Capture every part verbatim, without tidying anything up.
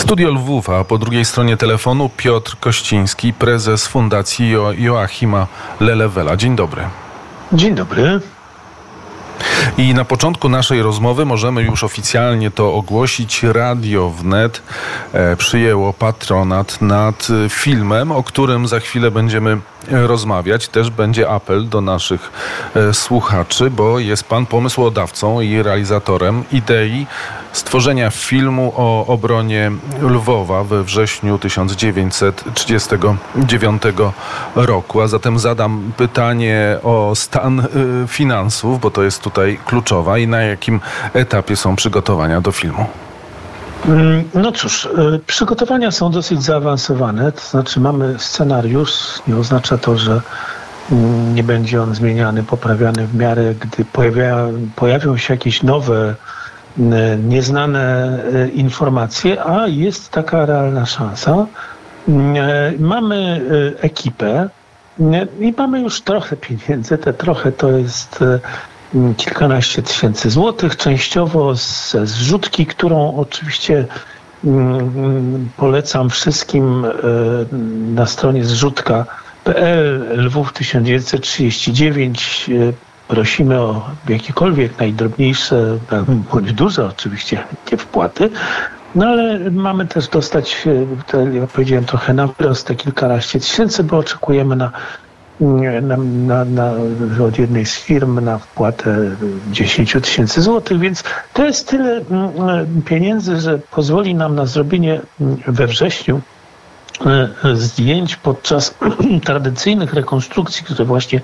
Studio Lwów, a po drugiej stronie telefonu Piotr Kościński, prezes Fundacji jo- Joachima Lelewela. Dzień dobry. Dzień dobry. I na początku naszej rozmowy możemy już oficjalnie to ogłosić. Radio Wnet e, przyjęło patronat nad filmem, o którym za chwilę będziemy rozmawiać. Też będzie apel do naszych e, słuchaczy, bo jest pan pomysłodawcą i realizatorem idei stworzenia filmu o obronie Lwowa we wrześniu tysiąc dziewięćset trzydziestego dziewiątego roku. A zatem zadam pytanie o stan y, finansów, bo to jest tutaj kluczowa, i na jakim etapie są przygotowania do filmu. No cóż, przygotowania są dosyć zaawansowane, to znaczy mamy scenariusz, nie oznacza to, że nie będzie on zmieniany, poprawiany w miarę, gdy pojawia, pojawią się jakieś nowe, nieznane informacje, a jest taka realna szansa. Mamy ekipę i mamy już trochę pieniędzy, te trochę to jest kilkanaście tysięcy złotych, częściowo ze zrzutki, którą oczywiście polecam wszystkim na stronie zrzutka kropka p l Lwów tysiąc dziewięćset trzydzieści dziewięć. Prosimy o jakiekolwiek najdrobniejsze, bądź duże oczywiście, nie wpłaty. No ale mamy też dostać, jak powiedziałem, trochę na wyrost, te kilkanaście tysięcy, bo oczekujemy na Na, na, na, od jednej z firm na wpłatę dziesięć tysięcy złotych, więc to jest tyle pieniędzy, że pozwoli nam na zrobienie we wrześniu zdjęć podczas tradycyjnych rekonstrukcji, które właśnie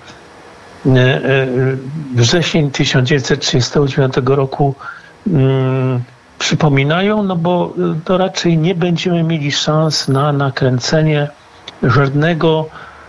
wrzesień tysiąc dziewięćset trzydziestego dziewiątego roku przypominają, no bo to raczej nie będziemy mieli szans na nakręcenie żadnego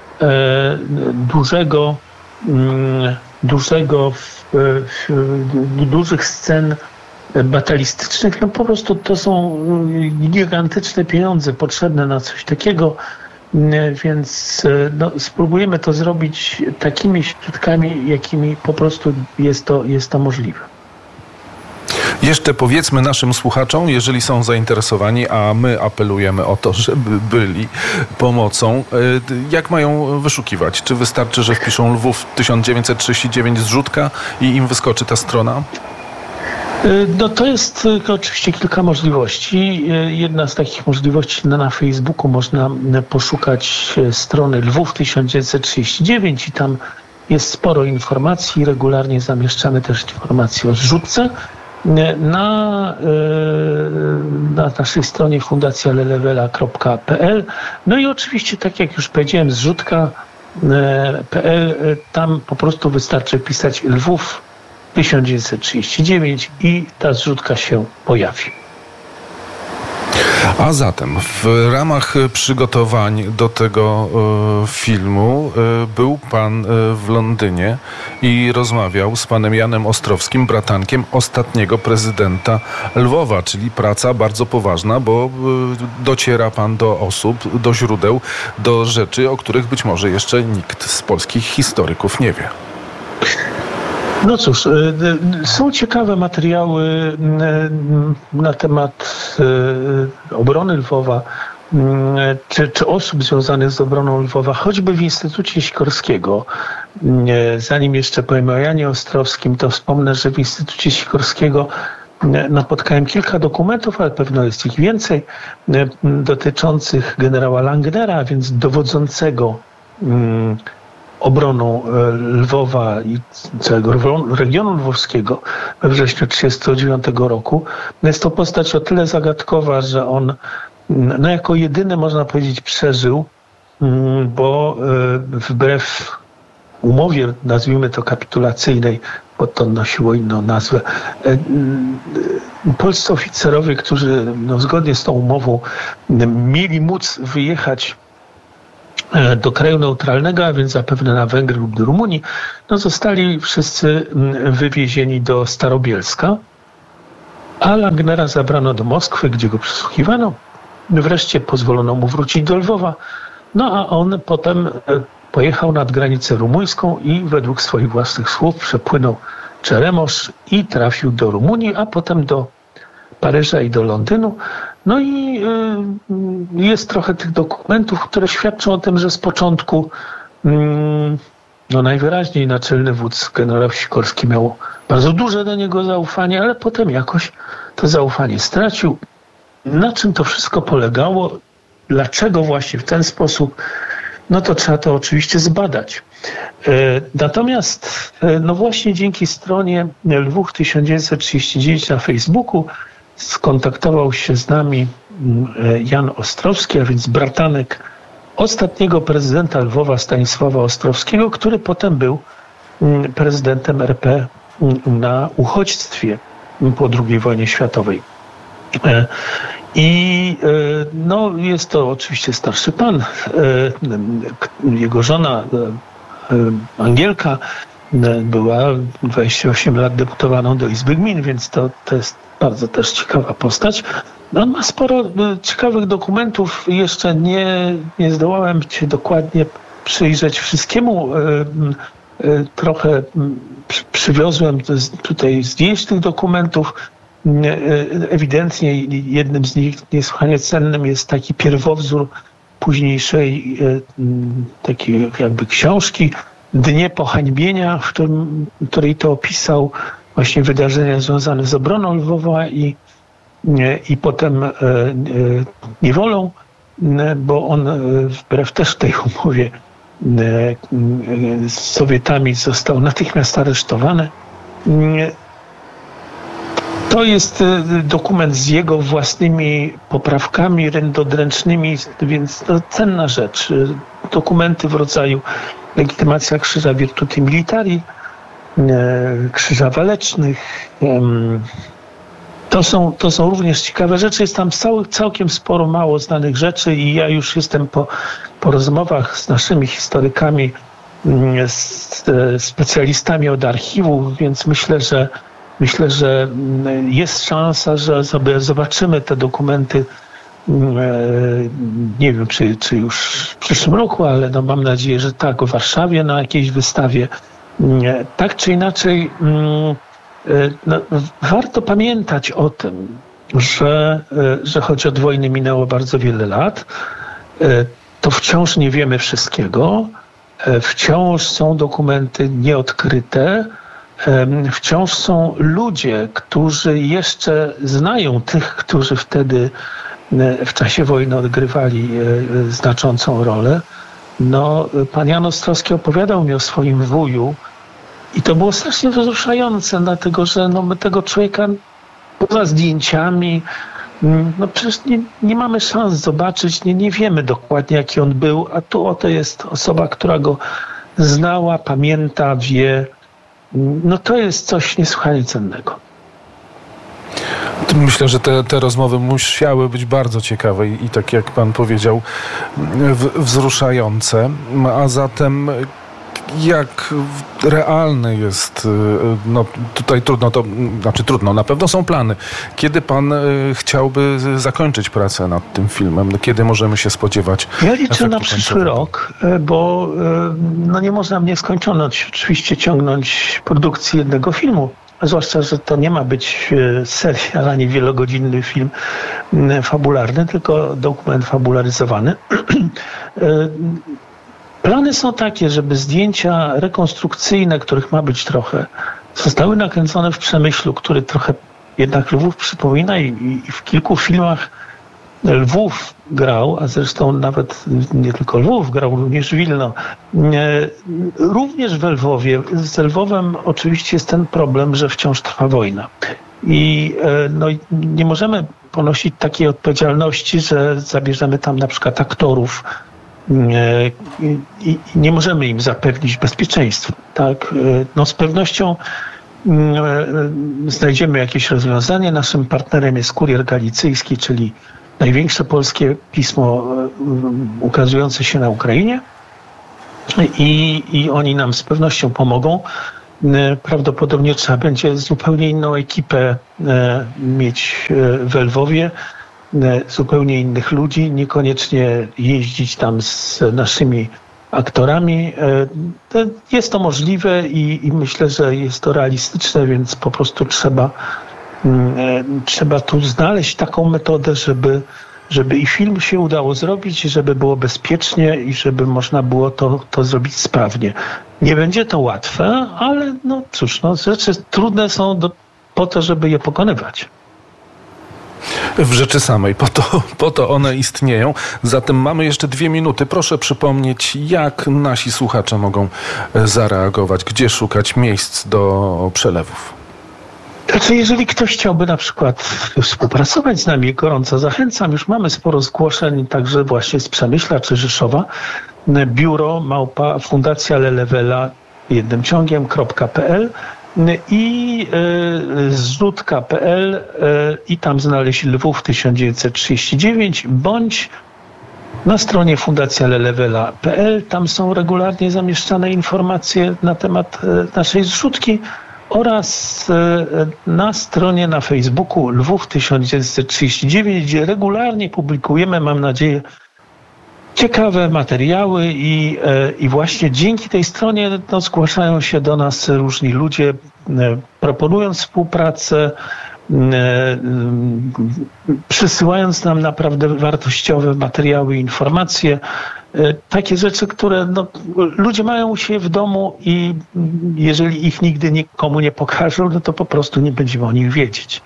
dużego, dużego, dużych scen batalistycznych. No po prostu to są gigantyczne pieniądze potrzebne na coś takiego, więc no, spróbujemy to zrobić takimi środkami, jakimi po prostu jest to, jest to możliwe. Jeszcze powiedzmy naszym słuchaczom, jeżeli są zainteresowani, a my apelujemy o to, żeby byli pomocą, jak mają wyszukiwać? Czy wystarczy, że wpiszą Lwów tysiąc dziewięćset trzydzieści dziewięć zrzutka i im wyskoczy ta strona? No to jest oczywiście kilka możliwości. Jedna z takich możliwości, na, na Facebooku można poszukać strony Lwów tysiąc dziewięćset trzydzieści dziewięć i tam jest sporo informacji. Regularnie zamieszczamy też informacje o zrzutce. Na, na naszej stronie fundacja lelewela kropka p l. No i oczywiście, tak jak już powiedziałem, zrzutka kropka p l, tam po prostu wystarczy pisać Lwów tysiąc dziewięćset trzydzieści dziewięć i ta zrzutka się pojawi. A zatem w ramach przygotowań do tego y, filmu y, był pan y, w Londynie i rozmawiał z panem Janem Ostrowskim, bratankiem ostatniego prezydenta Lwowa, czyli praca bardzo poważna, bo y, dociera pan do osób, do źródeł, do rzeczy, o których być może jeszcze nikt z polskich historyków nie wie. No cóż, są ciekawe materiały na temat obrony Lwowa, czy, czy osób związanych z obroną Lwowa, choćby w Instytucie Sikorskiego. Zanim jeszcze powiem o Janie Ostrowskim, to wspomnę, że w Instytucie Sikorskiego napotkałem kilka dokumentów, ale pewno jest ich więcej, dotyczących generała Langnera, a więc dowodzącego obroną Lwowa i całego regionu lwowskiego we wrześniu tysiąc dziewięćset trzydziestego dziewiątego roku. Jest to postać o tyle zagadkowa, że on no jako jedyny, można powiedzieć, przeżył, bo wbrew umowie, nazwijmy to kapitulacyjnej, bo to nosiło inną nazwę, polscy oficerowie, którzy no, zgodnie z tą umową mieli móc wyjechać do kraju neutralnego, a więc zapewne na Węgry lub do Rumunii, no zostali wszyscy wywiezieni do Starobielska, a Langnera zabrano do Moskwy, gdzie go przesłuchiwano. Wreszcie pozwolono mu wrócić do Lwowa, no a on potem pojechał nad granicę rumuńską i według swoich własnych słów przepłynął Czeremorz i trafił do Rumunii, a potem do Paryża i do Londynu. No i jest trochę tych dokumentów, które świadczą o tym, że z początku no najwyraźniej naczelny wódz generał Sikorski miał bardzo duże do niego zaufanie, ale potem jakoś to zaufanie stracił. Na czym to wszystko polegało? Dlaczego właśnie w ten sposób? No to trzeba to oczywiście zbadać. Natomiast no właśnie dzięki stronie Lwów tysiąc dziewięćset trzydzieści dziewięć na Facebooku skontaktował się z nami Jan Ostrowski, a więc bratanek ostatniego prezydenta Lwowa Stanisława Ostrowskiego, który potem był prezydentem R P na uchodźstwie po drugiej wojnie światowej. I no, jest to oczywiście starszy pan. Jego żona Angielka była dwadzieścia osiem lat deputowaną do Izby Gmin, więc to, to jest bardzo też ciekawa postać. On ma sporo ciekawych dokumentów. Jeszcze nie, nie zdołałem się dokładnie przyjrzeć wszystkiemu. Trochę przywiozłem tutaj zdjęć tych dokumentów. Ewidentnie jednym z nich niesłychanie cennym jest taki pierwowzór późniejszej takiej jakby książki Dnie pohańbienia, w którym, której to opisał właśnie wydarzenia związane z obroną Lwowa i, i potem niewolą, bo on wbrew też tej umowie z Sowietami został natychmiast aresztowany. To jest dokument z jego własnymi poprawkami rękodręcznymi, więc to cenna rzecz. Dokumenty w rodzaju legitymacja Krzyża Virtuti Militari, Krzyża Walecznych. To są, to są również ciekawe rzeczy. Jest tam cał, całkiem sporo mało znanych rzeczy i ja już jestem po, po rozmowach z naszymi historykami, z specjalistami od archiwów, więc myślę, że Myślę, że jest szansa, że sobie zobaczymy te dokumenty, nie wiem, czy, czy już w przyszłym roku, ale no mam nadzieję, że tak, w Warszawie na jakiejś wystawie. Tak czy inaczej, no, warto pamiętać o tym, że, że choć od wojny minęło bardzo wiele lat, to wciąż nie wiemy wszystkiego, wciąż są dokumenty nieodkryte, wciąż są ludzie, którzy jeszcze znają tych, którzy wtedy w czasie wojny odgrywali znaczącą rolę. No, pan Jan Ostrowski opowiadał mi o swoim wuju i to było strasznie wzruszające, dlatego że no, my tego człowieka poza zdjęciami, no przecież nie, nie mamy szans zobaczyć, nie, nie wiemy dokładnie, jaki on był, a tu oto jest osoba, która go znała, pamięta, wie. No to jest coś niesłychanie cennego. Myślę, że te, te rozmowy musiały być bardzo ciekawe i, i tak jak pan powiedział, w, wzruszające. A zatem jak realny jest, no tutaj trudno to, znaczy trudno, na pewno są plany. Kiedy pan chciałby zakończyć pracę nad tym filmem? Kiedy możemy się spodziewać? Ja liczę na przyszły rok, bo no nie można w nieskończoność oczywiście ciągnąć produkcji jednego filmu. Zwłaszcza, że to nie ma być serial ani wielogodzinny film fabularny, tylko dokument fabularyzowany. Plany są takie, żeby zdjęcia rekonstrukcyjne, których ma być trochę, zostały nakręcone w Przemyślu, który trochę jednak Lwów przypomina i, i w kilku filmach Lwów grał, a zresztą nawet nie tylko Lwów, grał również Wilno. Również w Lwowie. Z Lwowem oczywiście jest ten problem, że wciąż trwa wojna. I no, nie możemy ponosić takiej odpowiedzialności, że zabierzemy tam na przykład aktorów i nie możemy im zapewnić bezpieczeństwa. Tak? No, z pewnością znajdziemy jakieś rozwiązanie. Naszym partnerem jest Kurier Galicyjski, czyli największe polskie pismo ukazujące się na Ukrainie i, i oni nam z pewnością pomogą. Prawdopodobnie trzeba będzie zupełnie inną ekipę mieć w Lwowie, zupełnie innych ludzi, niekoniecznie jeździć tam z naszymi aktorami. Jest to możliwe i, i myślę, że jest to realistyczne, więc po prostu trzeba Trzeba tu znaleźć taką metodę, żeby, żeby i film się udało zrobić, żeby było bezpiecznie i żeby można było to, to zrobić sprawnie. Nie będzie to łatwe, ale no cóż, no, rzeczy trudne są do, po to, żeby je pokonywać. W rzeczy samej, po to, po to one istnieją. Zatem mamy jeszcze dwie minuty. Proszę przypomnieć, jak nasi słuchacze mogą zareagować, gdzie szukać miejsc do przelewów. Znaczy, jeżeli ktoś chciałby na przykład współpracować z nami, gorąco zachęcam. Już mamy sporo zgłoszeń, także właśnie z Przemyśla czy Rzeszowa. Biuro małpa fundacja lelewela jednym ciągiem .pl i y, zrzutka kropka p l y, i tam znaleźć Lwów tysiąc dziewięćset trzydzieści dziewięć, bądź na stronie fundacja lelewela kropka p l. Tam są regularnie zamieszczane informacje na temat y, naszej zrzutki oraz y, na stronie na Facebooku Lwów tysiąc dziewięćset trzydzieści dziewięć, gdzie regularnie publikujemy, mam nadzieję, ciekawe materiały i, i właśnie dzięki tej stronie no, zgłaszają się do nas różni ludzie, proponując współpracę, przysyłając nam naprawdę wartościowe materiały i informacje. Takie rzeczy, które no, ludzie mają u siebie w domu i jeżeli ich nigdy nikomu nie pokażą, no to po prostu nie będziemy o nich wiedzieć.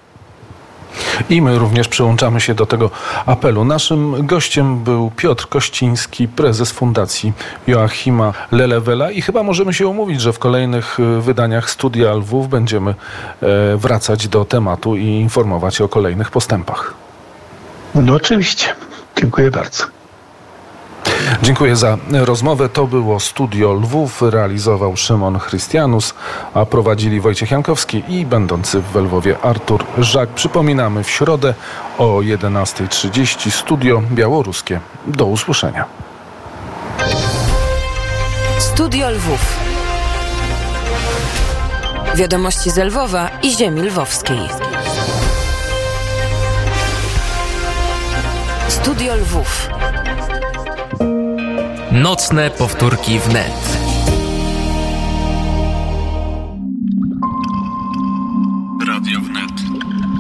I my również przyłączamy się do tego apelu. Naszym gościem był Piotr Kościński, prezes Fundacji Joachima Lelewela i chyba możemy się umówić, że w kolejnych wydaniach Studia Lwów będziemy wracać do tematu i informować o kolejnych postępach. No oczywiście. Dziękuję bardzo. Dziękuję za rozmowę. To było Studio Lwów. Realizował Szymon Chrystianus, a prowadzili Wojciech Jankowski i będący w Lwowie Artur Żak. Przypominamy, w środę o jedenasta trzydzieści Studio Białoruskie. Do usłyszenia. Studio Lwów. Wiadomości z Lwowa i ziemi lwowskiej. Studio Lwów. Nocne powtórki wnet.